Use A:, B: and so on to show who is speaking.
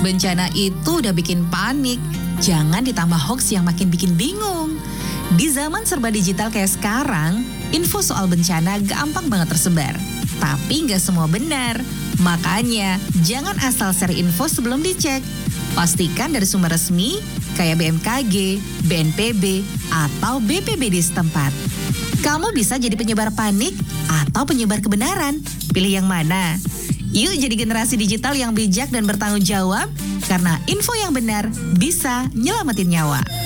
A: Bencana itu udah bikin panik. Jangan ditambah hoax yang makin bikin bingung. Di zaman serba digital kayak sekarang, info soal bencana gampang banget tersebar. Tapi nggak semua benar. Makanya, jangan asal share info sebelum dicek. Pastikan dari sumber resmi, kayak BMKG, BNPB, atau BPBD setempat. Kamu bisa jadi penyebar panik atau penyebar kebenaran. Pilih yang mana? Yuk jadi generasi digital yang bijak dan bertanggung jawab, karena info yang benar bisa nyelamatin nyawa.